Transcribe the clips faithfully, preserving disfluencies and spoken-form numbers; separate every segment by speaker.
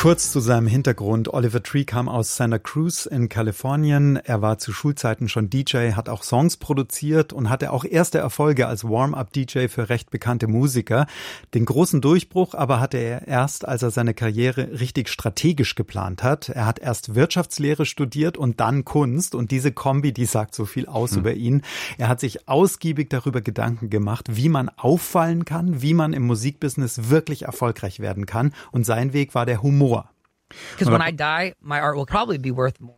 Speaker 1: Kurz zu seinem Hintergrund. Oliver Tree kam aus Santa Cruz in Kalifornien. Er war zu Schulzeiten schon D J, hat auch Songs produziert und hatte auch erste Erfolge als Warm-up-D J für recht bekannte Musiker. Den großen Durchbruch aber hatte er erst, als er seine Karriere richtig strategisch geplant hat. Er hat erst Wirtschaftslehre studiert und dann Kunst. Und diese Kombi, die sagt so viel aus hm. über ihn. Er hat sich ausgiebig darüber Gedanken gemacht, wie man auffallen kann, wie man im Musikbusiness wirklich erfolgreich werden kann. Und sein Weg war der Humor.
Speaker 2: Because when I die, my art will probably be worth more.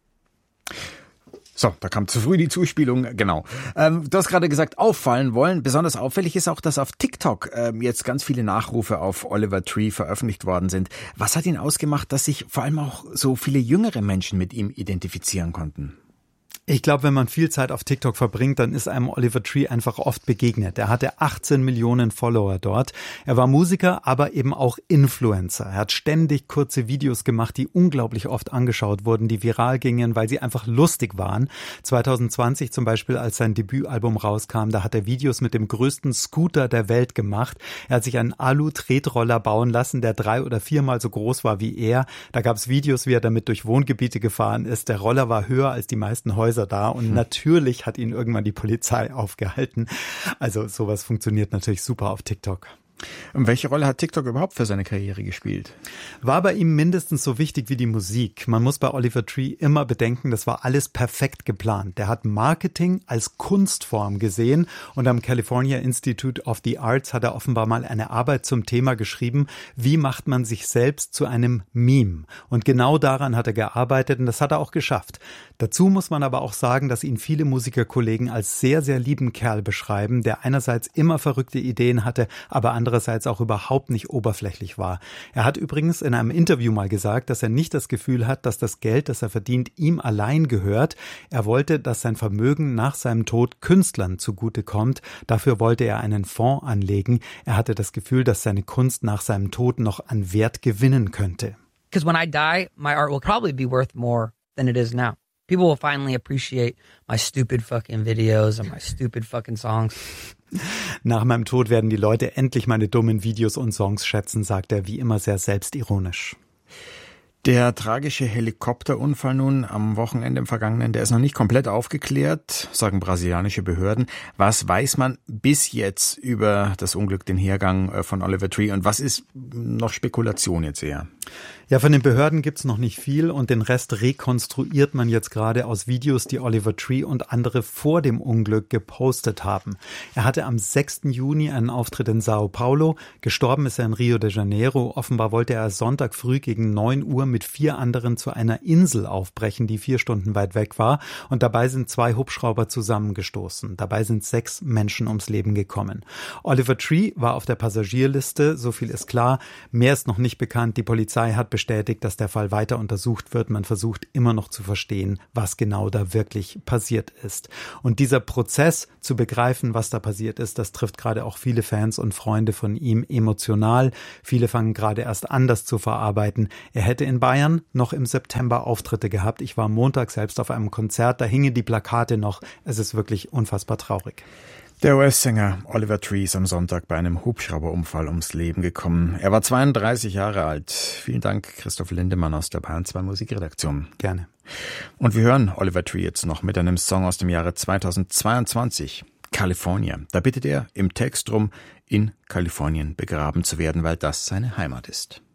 Speaker 3: So, da kam zu früh die Zuspielung, genau. Ähm, du hast gerade gesagt, auffallen wollen. Besonders auffällig ist auch, dass auf TikTok ähm, jetzt ganz viele Nachrufe auf Oliver Tree veröffentlicht worden sind. Was hat ihn ausgemacht, dass sich vor allem auch so viele jüngere Menschen mit ihm identifizieren konnten?
Speaker 1: Ich glaube, wenn man viel Zeit auf TikTok verbringt, dann ist einem Oliver Tree einfach oft begegnet. Er hatte achtzehn Millionen Follower dort. Er war Musiker, aber eben auch Influencer. Er hat ständig kurze Videos gemacht, die unglaublich oft angeschaut wurden, die viral gingen, weil sie einfach lustig waren. zwanzig zwanzig zum Beispiel, als sein Debütalbum rauskam, da hat er Videos mit dem größten Scooter der Welt gemacht. Er hat sich einen Alu-Tretroller bauen lassen, der drei- oder viermal so groß war wie er. Da gab es Videos, wie er damit durch Wohngebiete gefahren ist. Der Roller war höher als die meisten Häuser da und hm. natürlich hat ihn irgendwann die Polizei aufgehalten. Also sowas funktioniert natürlich super auf TikTok.
Speaker 3: Und welche Rolle hat TikTok überhaupt für seine Karriere gespielt?
Speaker 1: War bei ihm mindestens so wichtig wie die Musik. Man muss bei Oliver Tree immer bedenken, das war alles perfekt geplant. Der hat Marketing als Kunstform gesehen und am California Institute of the Arts hat er offenbar mal eine Arbeit zum Thema geschrieben, wie macht man sich selbst zu einem Meme? Und genau daran hat er gearbeitet und das hat er auch geschafft. Dazu muss man aber auch sagen, dass ihn viele Musikerkollegen als sehr, sehr lieben Kerl beschreiben, der einerseits immer verrückte Ideen hatte, aber andererseits auch überhaupt nicht oberflächlich war. Er hat übrigens in einem Interview mal gesagt, dass er nicht das Gefühl hat, dass das Geld, das er verdient, ihm allein gehört. Er wollte, dass sein Vermögen nach seinem Tod Künstlern zugutekommt. Dafür wollte er einen Fonds anlegen. Er hatte das Gefühl, dass seine Kunst nach seinem Tod noch an Wert gewinnen könnte.
Speaker 2: Because when I die, my art will probably be worth more than it is now. People will finally appreciate my stupid fucking videos and my stupid fucking songs.
Speaker 1: Nach meinem Tod werden die Leute endlich meine dummen Videos und Songs schätzen, sagt er wie immer sehr selbstironisch.
Speaker 3: Der tragische Helikopterunfall nun am Wochenende im Vergangenen, der ist noch nicht komplett aufgeklärt, sagen brasilianische Behörden. Was weiß man bis jetzt über das Unglück, den Hergang von Oliver Tree und was ist noch Spekulation jetzt eher?
Speaker 1: Ja, von den Behörden gibt's noch nicht viel und den Rest rekonstruiert man jetzt gerade aus Videos, die Oliver Tree und andere vor dem Unglück gepostet haben. Er hatte am sechsten Juni einen Auftritt in Sao Paulo. Gestorben ist er in Rio de Janeiro. Offenbar wollte er Sonntag früh gegen neun Uhr mit vier anderen zu einer Insel aufbrechen, die vier Stunden weit weg war. Und dabei sind zwei Hubschrauber zusammengestoßen. Dabei sind sechs Menschen ums Leben gekommen. Oliver Tree war auf der Passagierliste, so viel ist klar. Mehr ist noch nicht bekannt. Die Polizei hat bestätigt, dass der Fall weiter untersucht wird. Man versucht immer noch zu verstehen, was genau da wirklich passiert ist. Und dieser Prozess zu begreifen, was da passiert ist, das trifft gerade auch viele Fans und Freunde von ihm emotional. Viele fangen gerade erst an, das zu verarbeiten. Er hätte in Bayern noch im September Auftritte gehabt. Ich war Montag selbst auf einem Konzert, da hingen die Plakate noch. Es ist wirklich unfassbar traurig.
Speaker 3: Der U S-Sänger Oliver Tree ist am Sonntag bei einem Hubschrauberunfall ums Leben gekommen. Er war zweiunddreißig Jahre alt. Vielen Dank, Christoph Lindemann aus der Bayern zwei Musikredaktion.
Speaker 1: Gerne.
Speaker 3: Und wir hören Oliver Tree jetzt noch mit einem Song aus dem Jahre zweitausendzweiundzwanzig, California. Da bittet er im Text drum, in Kalifornien begraben zu werden, weil das seine Heimat ist.